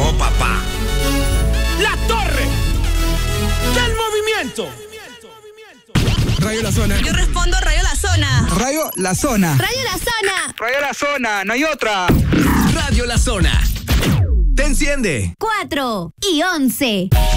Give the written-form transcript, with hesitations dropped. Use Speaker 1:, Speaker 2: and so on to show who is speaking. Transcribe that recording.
Speaker 1: No, papá.
Speaker 2: La torre del movimiento.
Speaker 3: Rayo La Zona.
Speaker 4: Yo respondo Rayo La Zona.
Speaker 3: Rayo La Zona.
Speaker 4: Rayo La Zona.
Speaker 3: Rayo La Zona, no hay otra.
Speaker 1: Radio La Zona. Te enciende.
Speaker 4: 4 y 11.